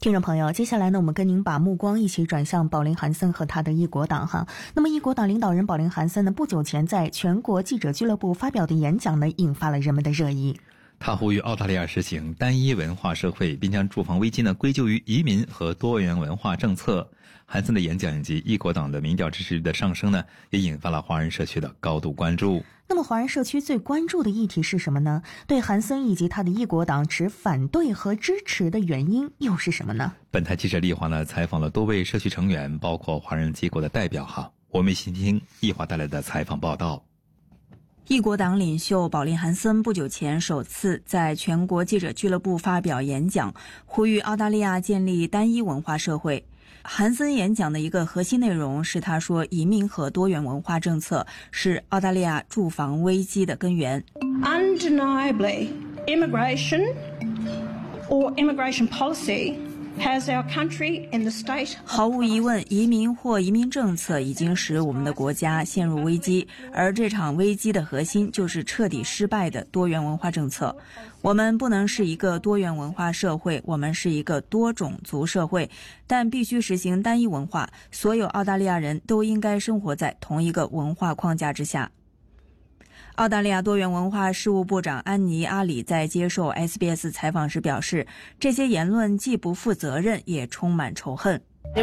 听众朋友，接下来呢，我们跟您把目光一起转向宝林韩森和他的一国党哈。那么，一国党领导人宝林韩森呢，不久前在全国记者俱乐部发表的演讲呢，引发了人们的热议。 他呼吁澳大利亚实行单一文化社会，并将住房危机呢归咎于移民和多元文化政策。韩森的演讲以及一国党的民调支持率的上升呢，也引发了华人社区的高度关注。 那么华人社区最关注的议题是什么呢？对韩森以及他的一国党持反对和支持的原因又是什么呢？ 本台记者丽华呢采访了多位社区成员，包括华人机构的代表哈。我们一起听丽华带来的采访报道。 一国党领袖宝林韩森不久前首次在全国记者俱乐部发表演讲，呼吁澳大利亚建立单一文化社会。韩森演讲的一个核心内容是他说，移民和多元文化政策是澳大利亚住房危机的根源。 Undeniably, immigration or immigration policy has our country in the state. 毫无疑问，移民或移民政策已经使我们的国家陷入危机，而这场危机的核心就是彻底失败的多元文化政策。我们不能是一个多元文化社会，我们是一个多种族社会，但必须实行单一文化，所有澳大利亚人都应该生活在同一个文化框架之下。澳大利亚多元文化事务部长安妮·阿里在接受 SBS 采访时表示，这些言论既不负责任，也充满仇恨。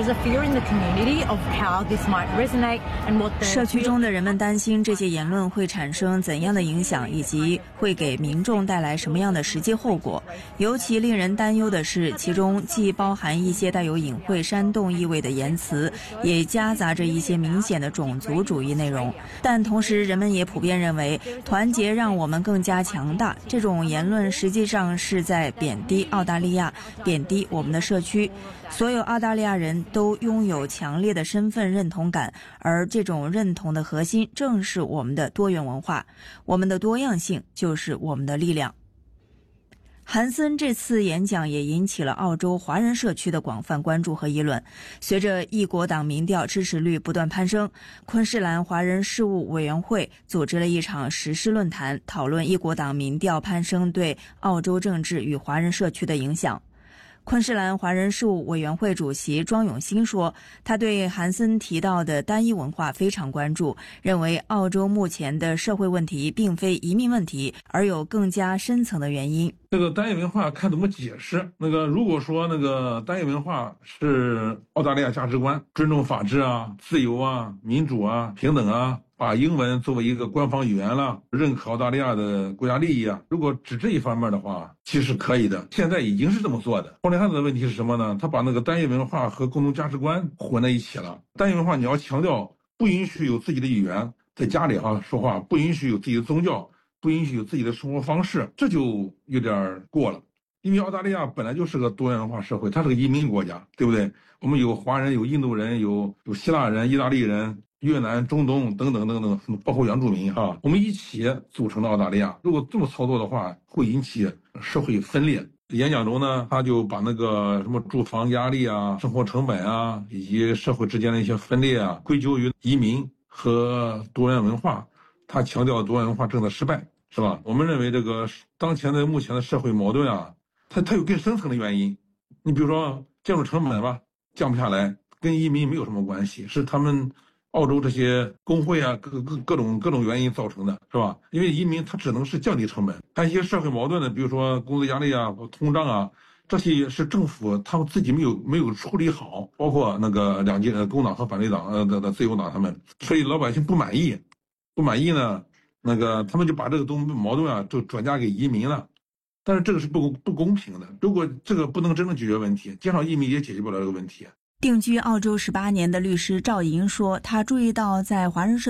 社区中的人们担心这些言论会产生怎样的影响，以及会给民众带来什么样的实际后果。尤其令人担忧的是，其中既包含一些带有隐晦煽动意味的言辞，也夹杂着一些明显的种族主义内容。但同时，人们也普遍认为，团结让我们更加强大。这种言论实际上是在贬低澳大利亚，贬低我们的社区。所有澳大利亚人都拥有强烈的身份认同感，而这种认同的核心正是我们的多元文化。我们的多样性就是我们的力量。韩森这次演讲也引起了澳洲华人社区的广泛关注和议论。随着一国党民调支持率不断攀升，昆士兰华人事务委员会组织了一场时事论坛，讨论一国党民调攀升对澳洲政治与华人社区的影响。昆士兰华人事务委员会主席庄永新说，他对韩森提到的单一文化非常关注，认为澳洲目前的社会问题并非移民问题，而有更加深层的原因。 这个单一文化看怎么解释。如果说单一文化是澳大利亚价值观，尊重法治啊、自由啊、民主啊、平等啊，把英文作为一个官方语言了，认可澳大利亚的国家利益啊，如果只这一方面的话，其实可以的。现在已经是这么做的。后来他的问题是什么呢？他把单一文化和共同价值观混在一起了。单一文化你要强调不允许有自己的语言，在家里说话，不允许有自己的宗教，不允许有自己的生活方式，这就有点过了。因为澳大利亚本来就是个多元文化社会，它是个移民国家，对不对？我们有华人，有印度人，有希腊人、意大利人、越南、中东等等等等，包括原住民哈，我们一起组成的澳大利亚。如果这么操作的话，会引起社会分裂。演讲中呢，他就把什么住房压力啊、生活成本啊，以及社会之间的一些分裂啊，归咎于移民和多元文化。他强调多元文化政策失败，是吧？我们认为当前的目前的社会矛盾啊，它有更深层的原因。你比如说建筑成本吧，降不下来，跟移民没有什么关系，是他们澳洲这些工会啊，各种原因造成的，是吧？因为移民它只能是降低成本，还有一些社会矛盾的，比如说工资压力啊、通胀啊，这些是政府他们自己没有处理好，包括两届工党和反对党的自由党他们，所以老百姓不满意呢，他们就把这个矛盾啊就转嫁给移民了。但是这个是不公平的，如果这个不能真正解决问题，减少移民也解决不了这个问题。 定居澳洲18年的律师赵莹说，他注意到在华人社